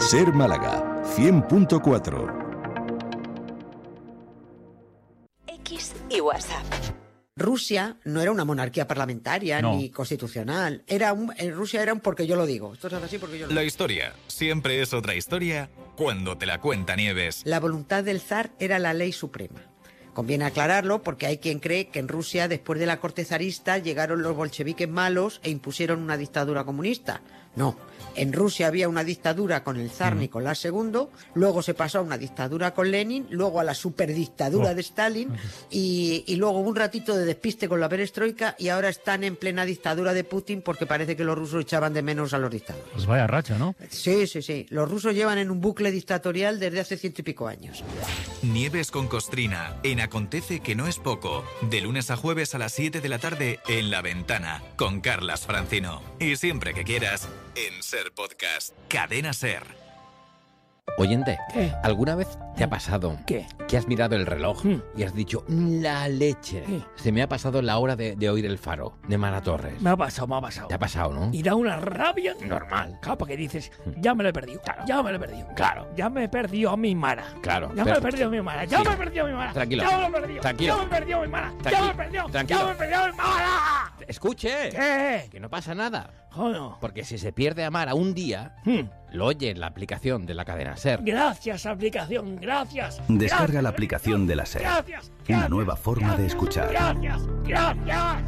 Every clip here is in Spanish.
Ser Málaga 100.4. X y WhatsApp. Rusia no era una monarquía parlamentaria ni constitucional. Rusia era un porque yo lo digo. Esto es así porque yo lo digo. La historia siempre es otra historia cuando te la cuenta Nieves. La voluntad del zar era la ley suprema. Conviene aclararlo porque hay quien cree que en Rusia, después de la corte zarista, llegaron los bolcheviques malos e impusieron una dictadura comunista. No, en Rusia había una dictadura con el zar Nicolás II, luego se pasó a una dictadura con Lenin, luego a la superdictadura de Stalin y luego un ratito de despiste con la perestroika y ahora están en plena dictadura de Putin porque parece que los rusos echaban de menos a los dictadores. Pues vaya racha, ¿no? Sí. Los rusos llevan en un bucle dictatorial desde hace 100 y pico años. Nieves con Costrina, en Acontece que no es poco. De lunes a jueves a las 7 de la tarde en La Ventana, con Carlas Francino. Y siempre que quieras, en Ser Podcast. Cadena Ser. Oyente, ¿qué? ¿Alguna vez te ha pasado ¿qué? que has mirado el reloj y has dicho, la leche? ¿Qué? Se me ha pasado la hora de oír El Faro, de Mara Torres. Me ha pasado. Te ha pasado, ¿no? Y da una rabia Normal. Claro, porque dices, ya me lo he perdido. Claro. Ya me lo he perdido. Claro. Ya me he perdido a mi Mara. Claro. Ya me he perdido a mi Mara. Ya Sí. me he perdido a mi Mara. Tranquilo. Ya me lo he perdido. Tranquilo. Ya me he perdido a mi Mara. Ya Tranquilo. me he perdido. Tranquilo. Ya me he perdido a mi Mara. Escuche. ¿Qué? Que no pasa nada. Joder. Porque si se pierde a Mara un día, lo oye en la aplicación de la cadena SER. Gracias, aplicación. Gracias. Descarga Gracias. la aplicación de la SER. Gracias. Una nueva forma de escuchar. Gracias.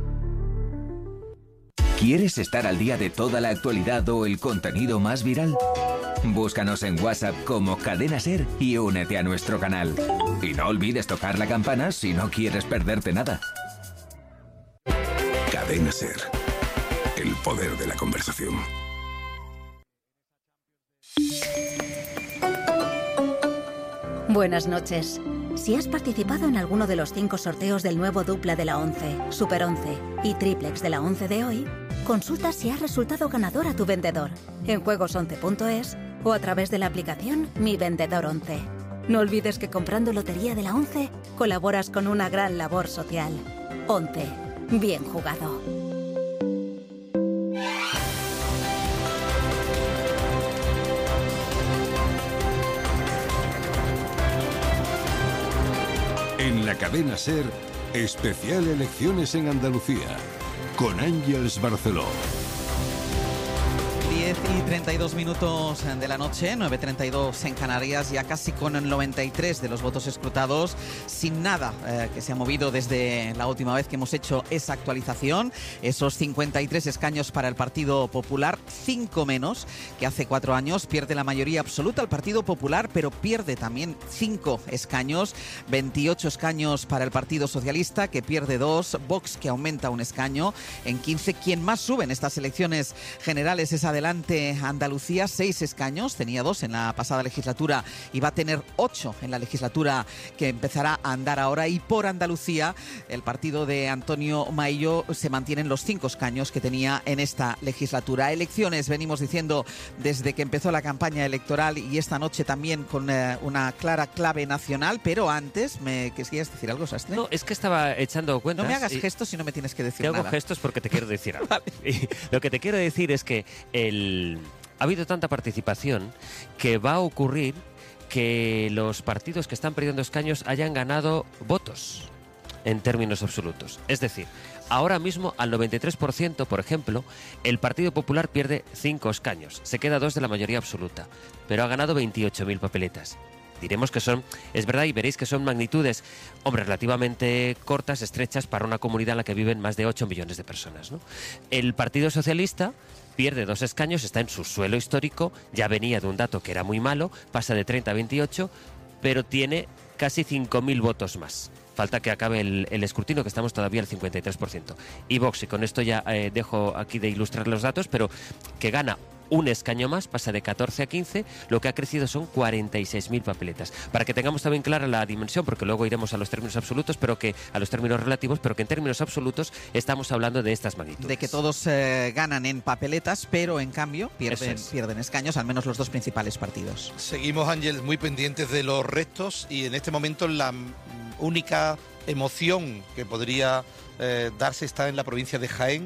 ¿Quieres estar al día de toda la actualidad o el contenido más viral? Búscanos en WhatsApp como Cadena Ser y únete a nuestro canal. Y no olvides tocar la campana si no quieres perderte nada. Cadena Ser. El poder de la conversación. Buenas noches. Si has participado en alguno de los 5 sorteos del nuevo dupla de la 11, Super 11 y triplex de la 11 de hoy, consulta si has resultado ganador a tu vendedor en juegos11.es o a través de la aplicación Mi Vendedor 11. No olvides que comprando Lotería de la 11 colaboras con una gran labor social. 11. Bien jugado. En la cadena SER, especial elecciones en Andalucía, con Ángeles Barceló. 10:32 de la noche, 9:32 en Canarias, ya casi con el 93 de los votos escrutados, sin nada que se ha movido desde la última vez que hemos hecho esa actualización. Esos 53 escaños para el Partido Popular, 5 menos que hace 4 años. Pierde la mayoría absoluta el Partido Popular, pero pierde también 5 escaños, 28 escaños para el Partido Socialista, que pierde 2, Vox, que aumenta 1 escaño en 15. Quien más sube en estas elecciones generales es Adelante Andalucía, 6 escaños, tenía 2 en la pasada legislatura y va a tener 8 en la legislatura que empezará a andar ahora. Y por Andalucía, el partido de Antonio Maillo se mantienen los 5 escaños que tenía en esta legislatura. Elecciones, venimos diciendo desde que empezó la campaña electoral y esta noche también con una clara clave nacional, pero antes, ¿querías decir algo, Sastre? No, es que estaba echando cuentas. No me hagas gestos si no me tienes que decir nada. Te hago nada. gestos porque te quiero decir algo. Vale. Y lo que te quiero decir es que ha habido tanta participación que va a ocurrir que los partidos que están perdiendo escaños hayan ganado votos en términos absolutos. Es decir, ahora mismo al 93%, por ejemplo, el Partido Popular pierde 5 escaños, se queda 2 de la mayoría absoluta, pero ha ganado 28.000 papeletas. Diremos que es verdad, y veréis que son magnitudes, hombre, relativamente cortas, estrechas para una comunidad en la que viven más de 8 millones de personas, ¿no? El Partido Socialista pierde 2 escaños, está en su suelo histórico, ya venía de un dato que era muy malo, pasa de 30 a 28, pero tiene casi 5.000 votos más. Falta que acabe el escrutinio, que estamos todavía al 53%. Y Vox, y con esto ya dejo aquí de ilustrar los datos, pero que gana 1 escaño más, pasa de 14 a 15, lo que ha crecido son 46.000 papeletas. Para que tengamos también clara la dimensión, porque luego iremos a los términos absolutos, pero que a los términos relativos, pero que en términos absolutos estamos hablando de estas magnitudes. De que todos ganan en papeletas, pero en cambio pierden escaños, al menos los 2 principales partidos. Seguimos, Ángel, muy pendientes de los restos y en este momento la única emoción que podría darse está en la provincia de Jaén,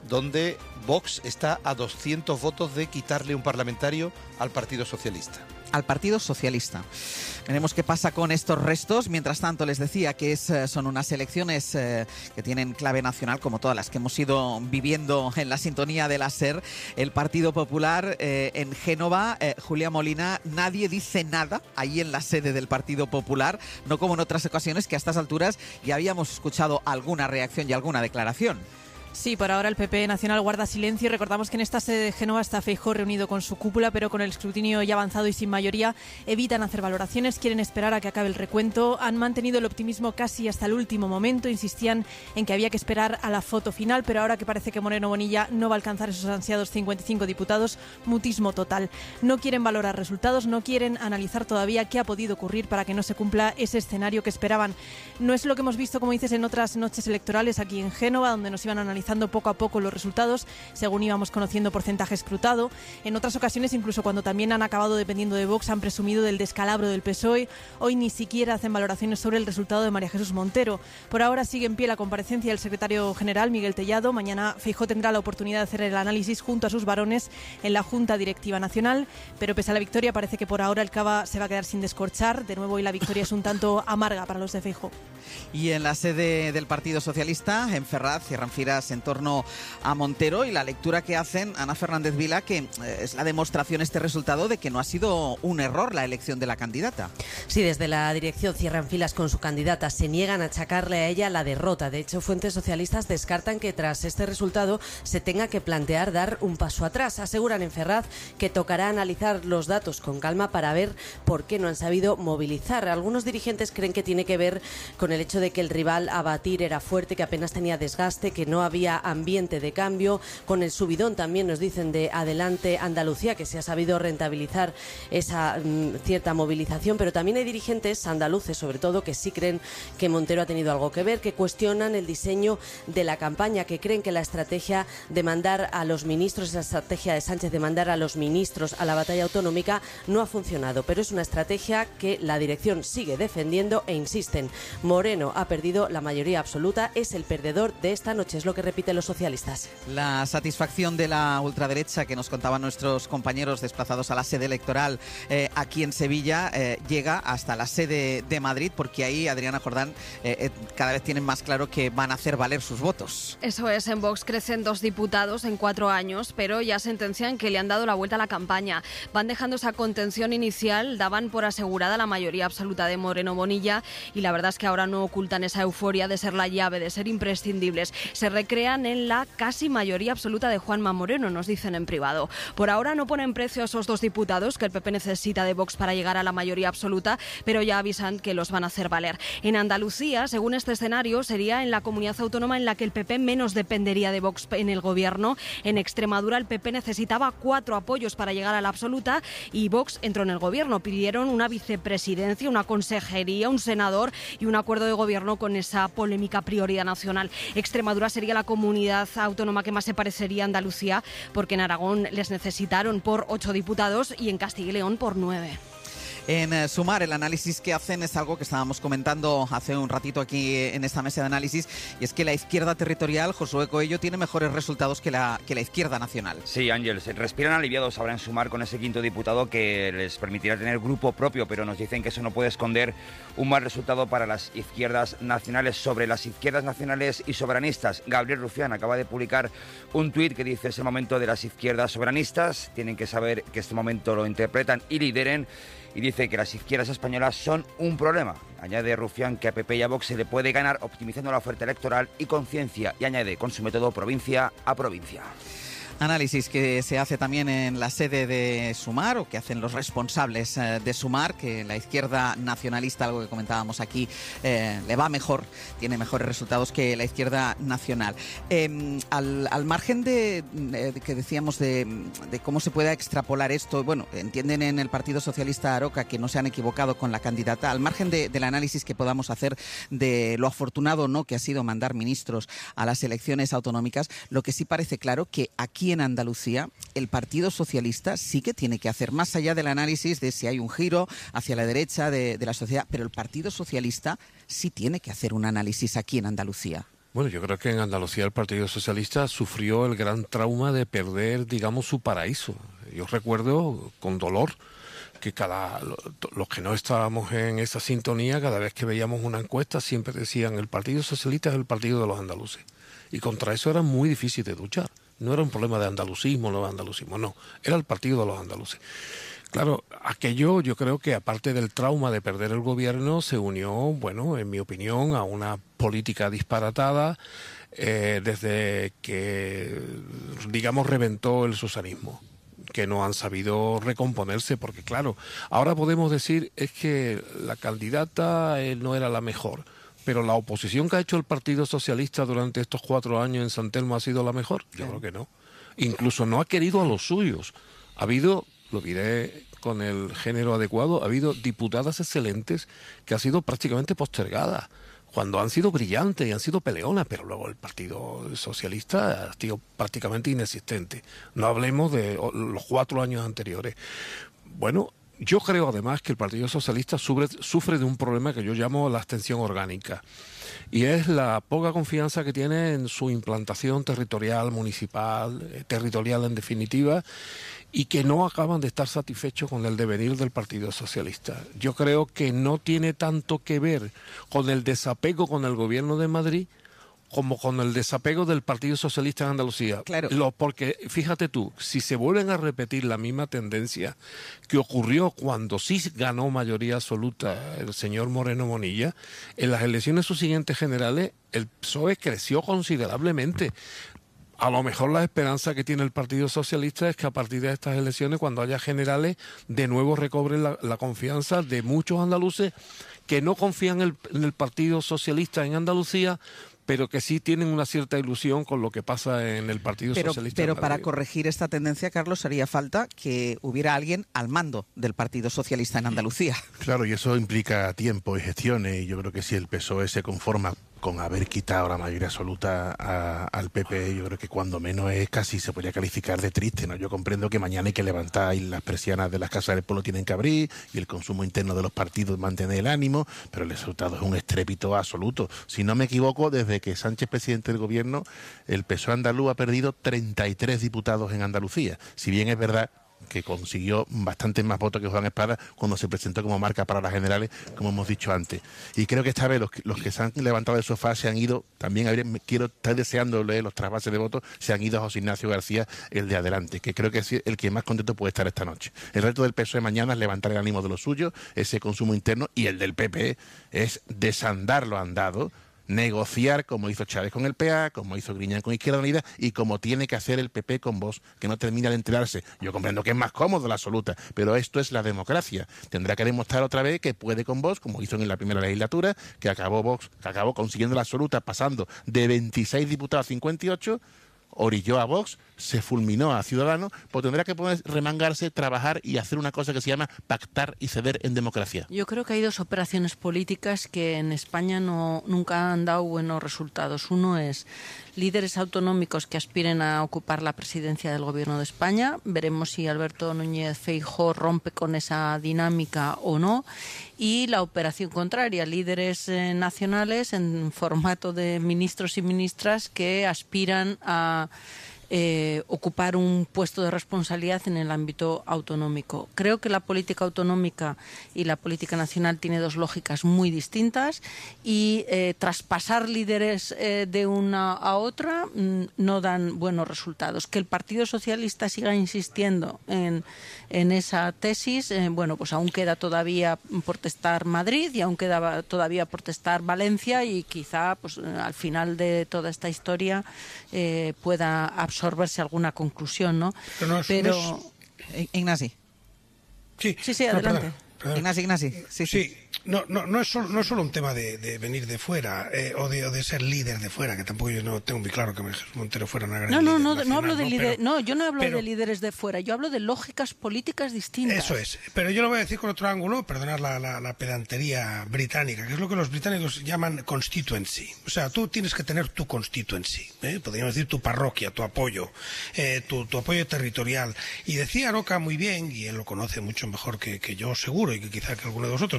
donde Vox está a 200 votos de quitarle un parlamentario al Partido Socialista. Al Partido Socialista. Veremos qué pasa con estos restos. Mientras tanto, les decía que son unas elecciones que tienen clave nacional, como todas las que hemos ido viviendo en la sintonía de la SER. El Partido Popular en Génova, Julia Molina, nadie dice nada ahí en la sede del Partido Popular, no como en otras ocasiones que a estas alturas ya habíamos escuchado alguna reacción y alguna declaración. Sí, por ahora el PP Nacional guarda silencio y recordamos que en esta sede de Génova está Feijóo reunido con su cúpula, pero con el escrutinio ya avanzado y sin mayoría evitan hacer valoraciones, quieren esperar a que acabe el recuento. Han mantenido el optimismo casi hasta el último momento, insistían en que había que esperar a la foto final, pero ahora que parece que Moreno Bonilla no va a alcanzar esos ansiados 55 diputados, mutismo total. No quieren valorar resultados, no quieren analizar todavía qué ha podido ocurrir para que no se cumpla ese escenario que esperaban. No es lo que hemos visto, como dices, en otras noches electorales aquí en Génova, donde nos iban analizando poco a poco los resultados según íbamos conociendo porcentaje escrutado. En otras ocasiones, incluso cuando también han acabado dependiendo de Vox, han presumido del descalabro del PSOE. Hoy ni siquiera hacen valoraciones sobre el resultado de María Jesús Montero. Por ahora sigue en pie la comparecencia del secretario general Miguel Tellado. Mañana Feijóo tendrá la oportunidad de hacer el análisis junto a sus varones en la Junta Directiva Nacional, pero pese a la victoria parece que por ahora el cava se va a quedar sin descorchar. De nuevo, hoy la victoria es un tanto amarga para los de Feijóo. Y en la sede del Partido Socialista, en Ferraz, cierran filas en torno a Montero, y la lectura que hacen Ana Fernández Vila, que es la demostración, este resultado, de que no ha sido un error la elección de la candidata. Sí, desde la dirección cierran filas con su candidata, se niegan a achacarle a ella la derrota. De hecho, fuentes socialistas descartan que tras este resultado se tenga que plantear dar un paso atrás. Aseguran en Ferraz que tocará analizar los datos con calma para ver por qué no han sabido movilizar. Algunos dirigentes creen que tiene que ver con el hecho de que el rival a batir era fuerte, que apenas tenía desgaste, que no había ambiente de cambio. Con el subidón también nos dicen de Adelante Andalucía, que se ha sabido rentabilizar esa cierta movilización, pero también hay dirigentes andaluces, sobre todo, que sí creen que Montero ha tenido algo que ver, que cuestionan el diseño de la campaña, que creen que la estrategia de mandar a los ministros, la estrategia de Sánchez de mandar a los ministros a la batalla autonómica no ha funcionado, pero es una estrategia que la dirección sigue defendiendo e insisten. Moreno ha perdido la mayoría absoluta, es el perdedor de esta noche, es lo que repiten los socialistas. La satisfacción de la ultraderecha, que nos contaban nuestros compañeros desplazados a la sede electoral aquí en Sevilla, llega hasta la sede de Madrid, porque ahí, Adriana Jordán, cada vez tienen más claro que van a hacer valer sus votos. Eso es, en Vox crecen 2 diputados en 4 años, pero ya sentencian que le han dado la vuelta a la campaña. Van dejando esa contención inicial, daban por asegurada la mayoría absoluta de Moreno Bonilla, y la verdad es que ahora no ocultan esa euforia de ser la llave, de ser imprescindibles. Se recrean en la casi mayoría absoluta de Juanma Moreno, nos dicen en privado. Por ahora no ponen precio a esos 2 diputados que el PP necesita de Vox para llegar a la mayoría absoluta, pero ya avisan que los van a hacer valer. En Andalucía, según este escenario, sería en la comunidad autónoma en la que el PP menos dependería de Vox en el gobierno. En Extremadura el PP necesitaba 4 apoyos para llegar a la absoluta y Vox entró en el gobierno. Pidieron una vicepresidencia, una consejería, un senador y un acuerdo de gobierno con esa polémica prioridad nacional. Extremadura sería la comunidad autónoma que más se parecería a Andalucía, porque en Aragón les necesitaron por 8 diputados y en Castilla y León por 9. En Sumar, el análisis que hacen es algo que estábamos comentando hace un ratito aquí en esta mesa de análisis, y es que la izquierda territorial, Josué Coello, tiene mejores resultados que la izquierda nacional. Sí, Ángel, se respiran aliviados ahora en Sumar con ese 5º diputado que les permitirá tener grupo propio, pero nos dicen que eso no puede esconder un mal resultado para las izquierdas nacionales. Sobre las izquierdas nacionales y soberanistas, Gabriel Rufián acaba de publicar un tuit que dice: es el momento de las izquierdas soberanistas, tienen que saber que este momento lo interpretan y lideren. Y dice que las izquierdas españolas son un problema. Añade Rufián que a PP y a Vox se le puede ganar optimizando la oferta electoral y conciencia, y añade con su método provincia a provincia. Análisis que se hace también en la sede de Sumar, o que hacen los responsables de Sumar, que la izquierda nacionalista, algo que comentábamos aquí, le va mejor, tiene mejores resultados que la izquierda nacional. Al margen de que decíamos de cómo se pueda extrapolar esto, bueno, entienden en el Partido Socialista Aroca que no se han equivocado con la candidata, al margen del análisis que podamos hacer de lo afortunado o no que ha sido mandar ministros a las elecciones autonómicas, lo que sí parece claro que aquí en Andalucía el Partido Socialista sí que tiene que hacer, más allá del análisis de si hay un giro hacia la derecha de la sociedad, pero el Partido Socialista sí tiene que hacer un análisis aquí en Andalucía. Bueno, yo creo que en Andalucía el Partido Socialista sufrió el gran trauma de perder, digamos, su paraíso. Yo recuerdo con dolor que los que no estábamos en esa sintonía, cada vez que veíamos una encuesta, siempre decían el Partido Socialista es el partido de los andaluces. Y contra eso era muy difícil de luchar. No era un problema de andalucismo, no de andalucismo, no. Era el partido de los andaluces. Claro, aquello yo creo que aparte del trauma de perder el gobierno, se unió, bueno, en mi opinión, a una política disparatada desde que, digamos, reventó el socialismo, que no han sabido recomponerse, porque claro, ahora podemos decir es que la candidata no era la mejor, pero la oposición que ha hecho el Partido Socialista durante estos 4 años en San Telmo ha sido la mejor. Yo creo que no. Incluso no ha querido a los suyos. Ha habido, lo diré con el género adecuado, ha habido diputadas excelentes que han sido prácticamente postergadas, cuando han sido brillantes y han sido peleonas, pero luego el Partido Socialista ha sido prácticamente inexistente. No hablemos de los 4 años anteriores. Bueno, yo creo además que el Partido Socialista sufre de un problema que yo llamo la abstención orgánica, y es la poca confianza que tiene en su implantación territorial, municipal, territorial en definitiva, y que no acaban de estar satisfechos con el devenir del Partido Socialista. Yo creo que no tiene tanto que ver con el desapego con el gobierno de Madrid como con el desapego del Partido Socialista en Andalucía. Claro. Porque, fíjate tú, si se vuelven a repetir la misma tendencia que ocurrió cuando sí ganó mayoría absoluta el señor Moreno Bonilla, en las elecciones subsiguientes generales el PSOE creció considerablemente. A lo mejor la esperanza que tiene el Partido Socialista es que a partir de estas elecciones, cuando haya generales, de nuevo recobren la confianza de muchos andaluces que no confían en el Partido Socialista en Andalucía, pero que sí tienen una cierta ilusión con lo que pasa en el Partido Socialista. Pero para corregir esta tendencia, Carlos, haría falta que hubiera alguien al mando del Partido Socialista en Andalucía. Claro, y eso implica tiempo y gestiones, y yo creo que si el PSOE se conforma con haber quitado la mayoría absoluta al PP, yo creo que cuando menos es casi se podría calificar de triste, ¿no? Yo comprendo que mañana hay que levantar y las persianas de las casas del pueblo tienen que abrir y el consumo interno de los partidos mantener el ánimo, pero el resultado es un estrépito absoluto. Si no me equivoco, desde que Sánchez es presidente del gobierno, el PSOE andaluz ha perdido 33 diputados en Andalucía. Si bien es verdad que consiguió bastantes más votos que Juan Espada cuando se presentó como marca para las generales, como hemos dicho antes. Y creo que esta vez los que se han levantado del sofá se han ido, también quiero estar deseando leer los trasvases de votos, se han ido a José Ignacio García, el de adelante, que creo que es el que más contento puede estar esta noche. El reto del PSOE mañana es levantar el ánimo de los suyos, ese consumo interno, y el del PP es desandar lo andado, negociar como hizo Chávez con el PA, como hizo Griñán con Izquierda Unida y como tiene que hacer el PP con Vox, que no termina de enterarse. Yo comprendo que es más cómodo la absoluta, pero esto es la democracia. Tendrá que demostrar otra vez que puede con Vox, como hizo en la primera legislatura, que acabó consiguiendo la absoluta, pasando de 26 diputados a 58, orilló a Vox, se fulminó a Ciudadanos, pues tendrá que remangarse, trabajar y hacer una cosa que se llama pactar y ceder en democracia. Yo creo que hay 2 operaciones políticas que en España nunca han dado buenos resultados. Uno es líderes autonómicos que aspiren a ocupar la presidencia del Gobierno de España. Veremos si Alberto Núñez Feijóo rompe con esa dinámica o no. Y la operación contraria, líderes nacionales en formato de ministros y ministras que aspiran a ocupar un puesto de responsabilidad en el ámbito autonómico. Creo que la política autonómica y la política nacional tiene 2 lógicas muy distintas y traspasar líderes de una a otra no dan buenos resultados. Que el Partido Socialista siga insistiendo en esa tesis, bueno, pues aún queda todavía por testar Madrid y aún queda todavía por testar Valencia y quizá pues al final de toda esta historia pueda absorberse alguna conclusión, ¿no? Pero Ignasi. Sí, adelante. Perdón. Ignasi. Sí. No es solo un tema de venir de fuera o de ser líder de fuera, que tampoco yo no tengo muy claro que Jesús Montero fuera una gran líder nacional, no hablo de líderes, yo no hablo de líderes de fuera, yo hablo de lógicas políticas distintas. Eso es, pero yo lo voy a decir con otro ángulo, perdonar la pedantería británica, que es lo que los británicos llaman constituency. O sea, tú tienes que tener tu constituency, podríamos decir tu parroquia, tu apoyo, tu apoyo territorial. Y decía Aroca muy bien, y él lo conoce mucho mejor que yo seguro, y que quizá que alguno de vosotros, pero en todo caso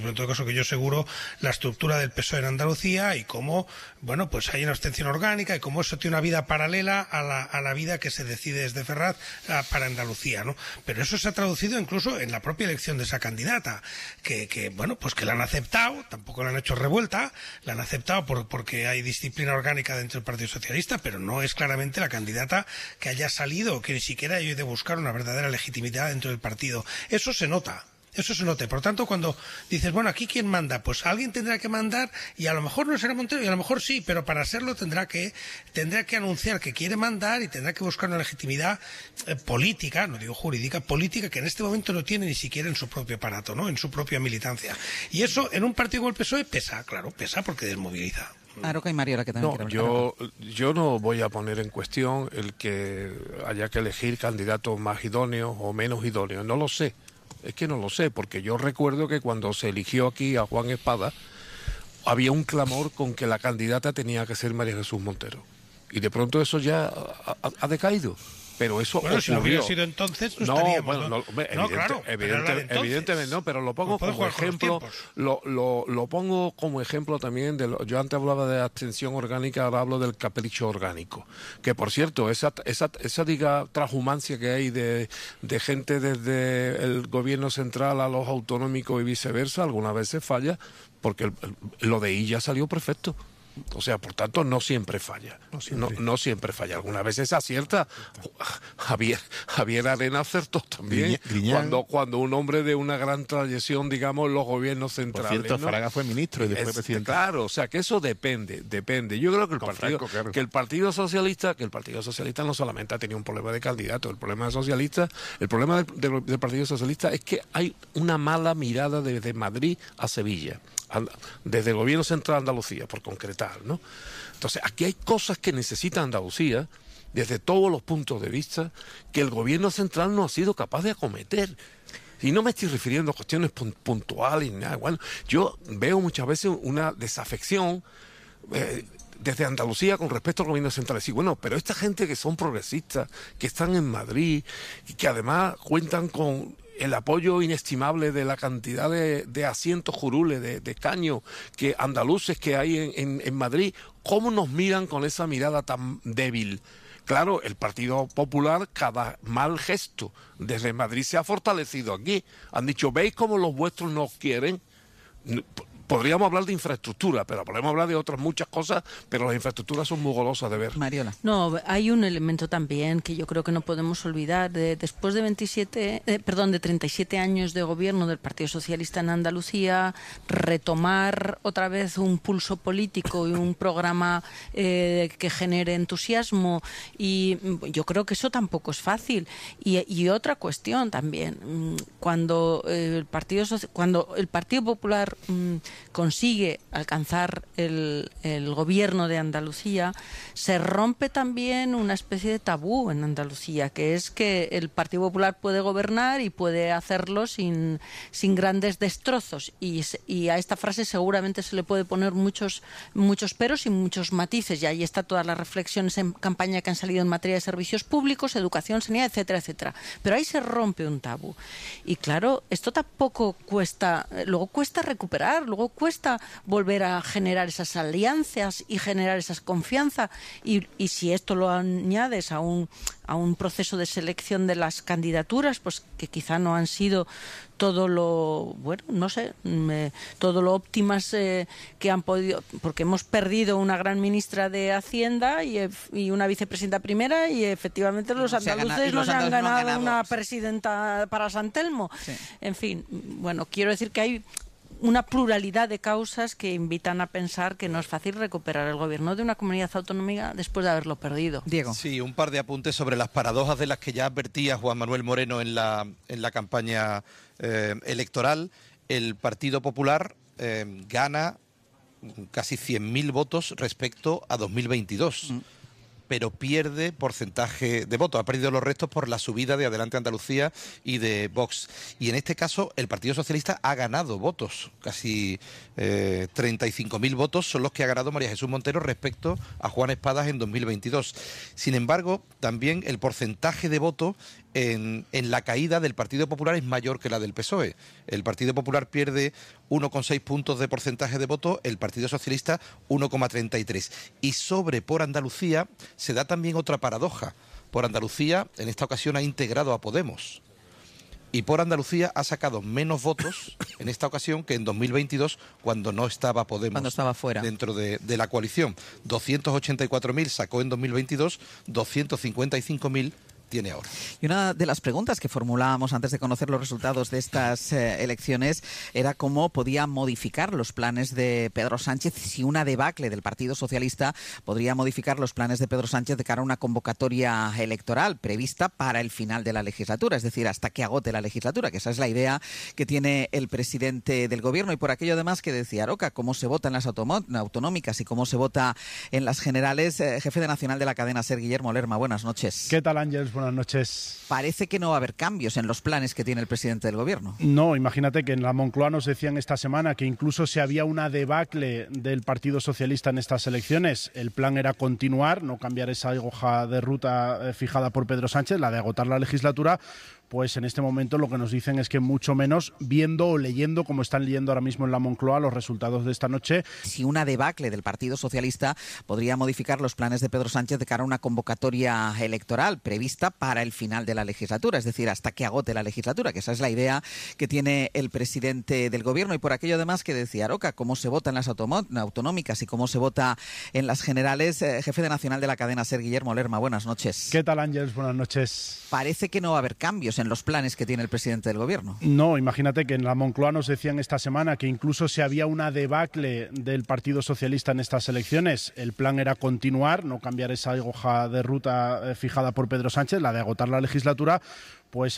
eso que yo seguro, la estructura del PSOE en Andalucía y cómo, bueno, pues hay una abstención orgánica y cómo eso tiene una vida paralela a la vida que se decide desde Ferraz para Andalucía, ¿no? Pero eso se ha traducido incluso en la propia elección de esa candidata, que bueno, pues que la han aceptado, tampoco la han hecho revuelta, la han aceptado porque hay disciplina orgánica dentro del Partido Socialista, pero no es claramente la candidata que haya salido, que ni siquiera haya ido a buscar una verdadera legitimidad dentro del partido. Eso se nota. Eso se nota. Por lo tanto, cuando dices, bueno, ¿aquí quién manda? Pues alguien tendrá que mandar y a lo mejor no será Montero y a lo mejor sí, pero para serlo tendrá que anunciar que quiere mandar y tendrá que buscar una legitimidad política, no digo jurídica, política, que en este momento no tiene ni siquiera en su propio aparato, ¿no? En su propia militancia. Y eso en un partido como el PSOE pesa, claro, pesa porque desmoviliza. Aroca y Mariola, que también yo no voy a poner en cuestión el que haya que elegir candidatos más idóneos o menos idóneos. No lo sé. Es que no lo sé, porque yo recuerdo que cuando se eligió aquí a Juan Espada, había un clamor con que la candidata tenía que ser María Jesús Montero. Y de pronto eso ya ha decaído. Pero eso bueno, ocurrió. Si no hubiera sido entonces, no estaríamos. Evidentemente no, pero lo pongo como ejemplo. Lo pongo como ejemplo también yo antes hablaba de abstención orgánica, ahora hablo del capricho orgánico. Que por cierto, esa diga transhumancia que hay de gente desde el gobierno central a los autonómicos y viceversa, algunas veces falla, porque lo de ella salió perfecto. O sea, por tanto, no siempre falla. No siempre falla. Algunas veces acierta. Javier Arena acertó también. Cuando un hombre de una gran trayección, digamos, en los gobiernos centrales. Por cierto, ¿no? Fraga fue ministro y después presidente. Claro, o sea, que eso depende. Yo creo que el Partido Socialista no solamente ha tenido un problema de candidato. El problema del Partido Socialista es que hay una mala mirada desde Madrid a Sevilla, desde el gobierno central de Andalucía, por concretar, ¿no? Entonces, aquí hay cosas que necesita Andalucía, desde todos los puntos de vista, que el gobierno central no ha sido capaz de acometer. Y no me estoy refiriendo a cuestiones puntuales ni nada. Bueno, yo veo muchas veces una desafección desde Andalucía con respecto al gobierno central. Sí, bueno, pero esta gente que son progresistas, que están en Madrid y que además cuentan con el apoyo inestimable de la cantidad de asientos curules, de escaños andaluces que hay en Madrid, ¿cómo nos miran con esa mirada tan débil? Claro, el Partido Popular, cada mal gesto desde Madrid se ha fortalecido aquí. Han dicho, ¿veis cómo los vuestros nos quieren? Podríamos hablar de infraestructura, pero podemos hablar de otras muchas cosas, pero las infraestructuras son muy golosas de ver. Mariola. No, hay un elemento también que yo creo que no podemos olvidar. Después de 37 años de gobierno del Partido Socialista en Andalucía, retomar otra vez un pulso político y un programa que genere entusiasmo, y yo creo que eso tampoco es fácil. Y otra cuestión también, cuando el Partido Popular consigue alcanzar el gobierno de Andalucía, se rompe también una especie de tabú en Andalucía, que es que el Partido Popular puede gobernar y puede hacerlo sin grandes destrozos, y a esta frase seguramente se le puede poner muchos peros y muchos matices, y ahí está todas las reflexiones en campaña que han salido en materia de servicios públicos, educación, sanidad, etcétera, etcétera. Pero ahí se rompe un tabú, y claro, esto tampoco cuesta, luego cuesta recuperar, luego cuesta volver a generar esas alianzas y generar esa confianza, y si esto lo añades a un proceso de selección de las candidaturas, pues que quizá no han sido todo lo, todo lo óptimas que han podido, porque hemos perdido una gran ministra de Hacienda y una vicepresidenta primera, y efectivamente los andaluces nos han ganado una presidenta para San Telmo. Sí. En fin, bueno, quiero decir que hay una pluralidad de causas que invitan a pensar que no es fácil recuperar el gobierno de una comunidad autonómica después de haberlo perdido. Diego. Sí, un par de apuntes sobre las paradojas de las que ya advertía Juan Manuel Moreno en la campaña electoral. El Partido Popular gana casi 100.000 votos respecto a 2022. Pero pierde porcentaje de votos. Ha perdido los restos por la subida de Adelante Andalucía y de Vox. Y en este caso, el Partido Socialista ha ganado votos. Casi 35.000 votos son los que ha ganado María Jesús Montero respecto a Juan Espadas en 2022. Sin embargo, también el porcentaje de votos en la caída del Partido Popular es mayor que la del PSOE. El Partido Popular pierde 1,6 puntos de porcentaje de voto, el Partido Socialista 1,33. Y por Andalucía se da también otra paradoja. Por Andalucía, en esta ocasión, ha integrado a Podemos. Y por Andalucía ha sacado menos votos en esta ocasión que en 2022, cuando no estaba Podemos. Cuando estaba fuera. Dentro de la coalición. 284.000 sacó en 2022, 255.000 tiene ahora. Y una de las preguntas que formulábamos antes de conocer los resultados de estas elecciones era cómo podía modificar los planes de Pedro Sánchez, si una debacle del Partido Socialista podría modificar los planes de Pedro Sánchez de cara a una convocatoria electoral prevista para el final de la legislatura, es decir, hasta que agote la legislatura, que esa es la idea que tiene el presidente del Gobierno. Y por aquello además que decía Aroca, cómo se vota en las autonómicas y cómo se vota en las generales, jefe de nacional de la cadena SER, Guillermo Lerma, buenas noches. ¿Qué tal, Ángeles? Buenas noches. Parece que no va a haber cambios en los planes que tiene el presidente del Gobierno. No, imagínate que en la Moncloa nos decían esta semana que incluso si había una debacle del Partido Socialista en estas elecciones, el plan era continuar, no cambiar esa hoja de ruta fijada por Pedro Sánchez, la de agotar la legislatura. Pues en este momento lo que nos dicen es que mucho menos, viendo o leyendo, como están leyendo ahora mismo en la Moncloa, los resultados de esta noche. Si una debacle del Partido Socialista podría modificar los planes de Pedro Sánchez de cara a una convocatoria electoral prevista para el final de la legislatura, es decir, hasta que agote la legislatura, que esa es la idea que tiene el presidente del Gobierno. Y por aquello además que decía Aroca, cómo se vota en las autonómicas y cómo se vota en las generales, jefe de nacional de la cadena SER, Guillermo Lerma, buenas noches. ¿Qué tal, Ángeles? Buenas noches. Parece que no va a haber cambios en los planes que tiene el presidente del Gobierno. No, imagínate que en la Moncloa nos decían esta semana que incluso si había una debacle del Partido Socialista en estas elecciones, el plan era continuar, no cambiar esa hoja de ruta fijada por Pedro Sánchez, la de agotar la legislatura. Pues